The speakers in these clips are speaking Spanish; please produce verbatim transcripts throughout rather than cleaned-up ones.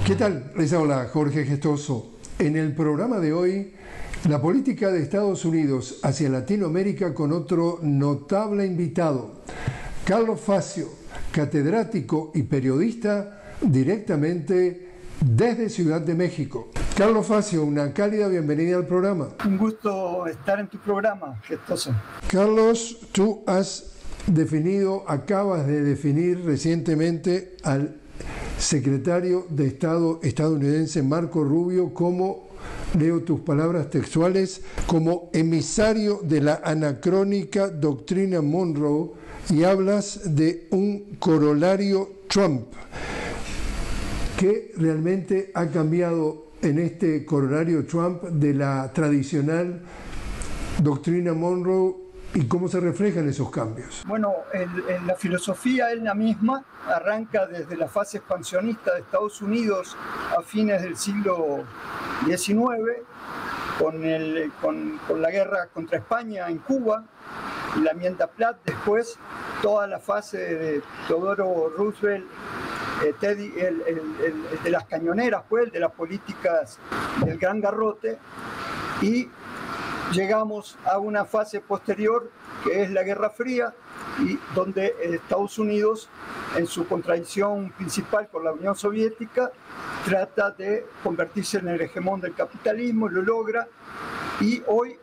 ¿Qué tal? Les habla Jorge Gestoso. En el programa de hoy, la política de Estados Unidos hacia Latinoamérica con otro notable invitado, Carlos Facio, catedrático y periodista directamente desde Ciudad de México. Carlos Facio, una cálida bienvenida al programa. Un gusto estar en tu programa, Gestoso. Carlos, tú has definido, acabas de definir recientemente al secretario de Estado estadounidense Marco Rubio como, leo tus palabras textuales, como emisario de la anacrónica doctrina Monroe, y hablas de un corolario Trump. ¿Qué realmente ha cambiado en este corolario Trump de la tradicional doctrina Monroe y cómo se reflejan esos cambios? Bueno, en, en la filosofía es la misma, arranca desde la fase expansionista de Estados Unidos a fines del siglo diecinueve, con, el, con, con la guerra contra España en Cuba, y la enmienda Platt, después toda la fase de Teodoro Roosevelt, eh, Teddy, el, el, el, el de las cañoneras, pues, el de las políticas del Gran Garrote, y llegamos a una fase posterior que es la Guerra Fría, y donde Estados Unidos, en su contradicción principal con la Unión Soviética, trata de convertirse en el hegemón del capitalismo, lo logra, y hoy,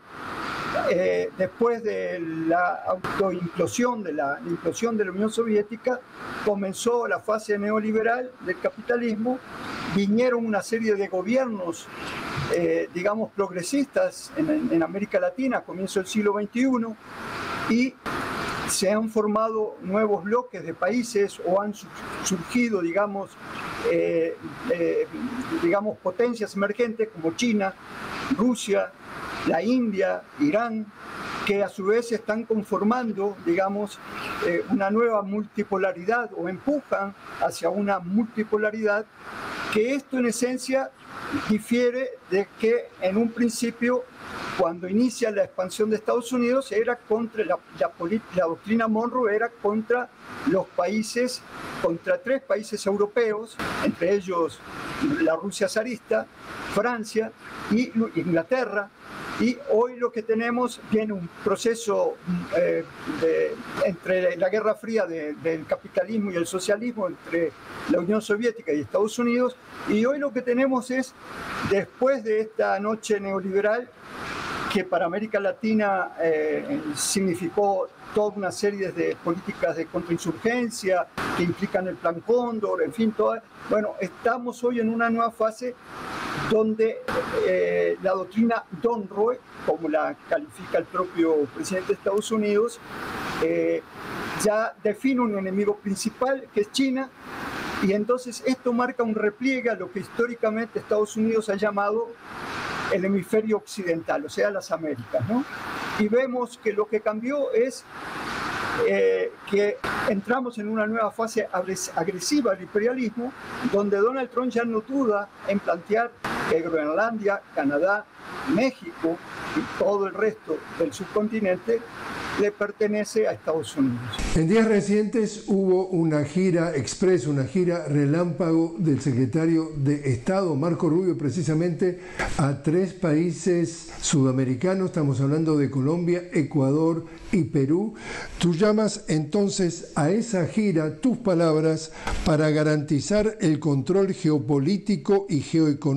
eh, después de la autoimplosión de la implosión de la Unión Soviética, comenzó la fase neoliberal del capitalismo, vinieron una serie de gobiernos Eh, digamos, progresistas en, en América Latina a comienzo del siglo veintiuno, y se han formado nuevos bloques de países o han surgido, digamos, eh, eh, digamos potencias emergentes como China, Rusia, la India, Irán, que a su vez están conformando, digamos, eh, una nueva multipolaridad o empujan hacia una multipolaridad, que esto en esencia difiere de que en un principio, cuando inicia la expansión de Estados Unidos, era contra la, la, la doctrina Monroe era contra los países, contra tres países europeos, entre ellos la Rusia zarista, Francia y Inglaterra. Y hoy lo que tenemos, viene un proceso eh, de, entre la Guerra Fría de, del capitalismo y el socialismo, entre la Unión Soviética y Estados Unidos, y hoy lo que tenemos es, después de esta noche neoliberal, que para América Latina eh, significó toda una serie de políticas de contrainsurgencia que implican el Plan Cóndor, en fin, toda, bueno, estamos hoy en una nueva fase donde eh, la doctrina Monroe, como la califica el propio presidente de Estados Unidos, eh, ya define un enemigo principal, que es China, y entonces esto marca un repliegue a lo que históricamente Estados Unidos ha llamado el hemisferio occidental, o sea, las Américas, ¿no? Y vemos que lo que cambió es eh, que entramos en una nueva fase agresiva del imperialismo, donde Donald Trump ya no duda en plantear que Groenlandia, Canadá, México y todo el resto del subcontinente le pertenece a Estados Unidos. En días recientes hubo una gira express, una gira relámpago del secretario de Estado, Marco Rubio, precisamente a tres países sudamericanos, estamos hablando de Colombia, Ecuador y Perú. Tú llamas entonces a esa gira, tus palabras, para garantizar el control geopolítico y geoeconómico